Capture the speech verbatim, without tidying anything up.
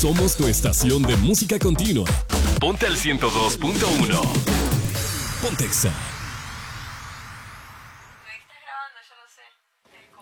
Somos tu estación de música continua. Ponte al ciento dos punto uno. Pontexa. ¿Me estás grabando? Yo no sé.